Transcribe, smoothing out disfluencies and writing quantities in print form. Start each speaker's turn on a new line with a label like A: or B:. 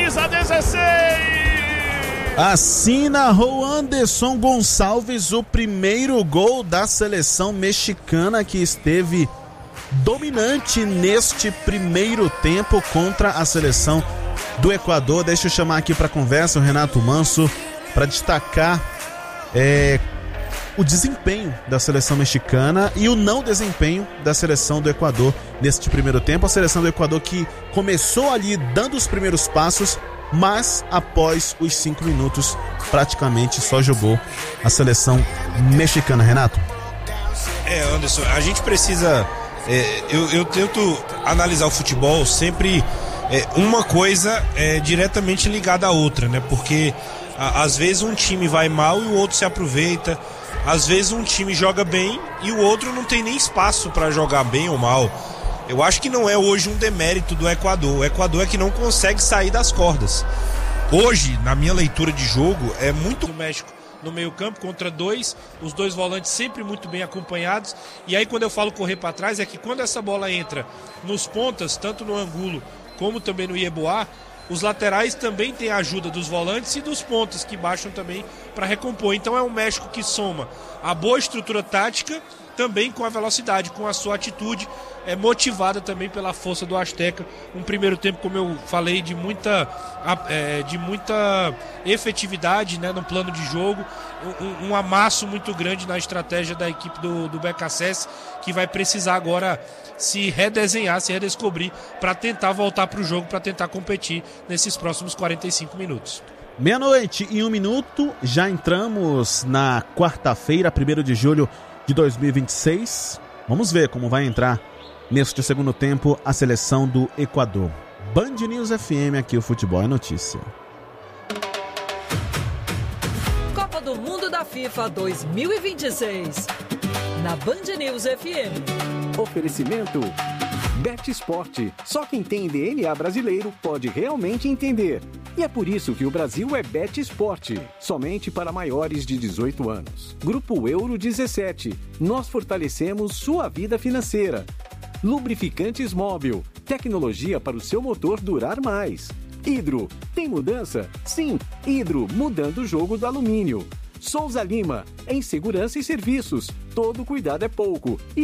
A: Camisa 16.
B: Assina Roanderson Gonçalves o primeiro gol da seleção mexicana, que esteve dominante neste primeiro tempo contra a seleção do Equador. Deixa eu chamar aqui para conversa o Renato Manso para destacar o desempenho da seleção mexicana e o não desempenho da seleção do Equador neste primeiro tempo. A seleção do Equador que começou ali dando os primeiros passos, mas após os 5 minutos praticamente só jogou a seleção mexicana. Renato?
C: Anderson, a gente precisa... eu tento analisar o futebol sempre uma coisa diretamente ligada à outra, né? Porque às vezes um time vai mal e o outro se aproveita. Às vezes um time joga bem e o outro não tem nem espaço para jogar bem ou mal. Eu acho que não é hoje um demérito do Equador. O Equador é que não consegue sair das cordas. Hoje, na minha leitura de jogo, é muito...
D: O México no meio campo contra os dois volantes sempre muito bem acompanhados. E aí quando eu falo correr para trás, é que quando essa bola entra nos pontas, tanto no Angulo como também no Yeboah, os laterais também têm a ajuda dos volantes e dos pontas, que baixam também para recompor. Então é um México que soma a boa estrutura tática também com a velocidade, com a sua atitude, motivada também pela força do Azteca. Um primeiro tempo, como eu falei, de muita efetividade, né, no plano de jogo, um amasso muito grande na estratégia da equipe do BKSS, que vai precisar agora se redesenhar, se redescobrir para tentar voltar para o jogo, para tentar competir nesses próximos 45 minutos.
B: 12:01, já entramos na quarta-feira, 1º de julho de 2026. Vamos ver como vai entrar neste segundo tempo a seleção do Equador. Band News FM, aqui o futebol é notícia.
E: Copa do Mundo da FIFA 2026. Na Band News FM.
F: Oferecimento Bet Esporte. Só quem tem DNA brasileiro pode realmente entender. E é por isso que o Brasil é Bet Esporte. Somente para maiores de 18 anos. Grupo Euro 17. Nós fortalecemos sua vida financeira. Lubrificantes Móbil. Tecnologia para o seu motor durar mais. Hidro. Tem mudança? Sim. Hidro, mudando o jogo do alumínio. Souza Lima. Em segurança e serviços. Todo cuidado é pouco. E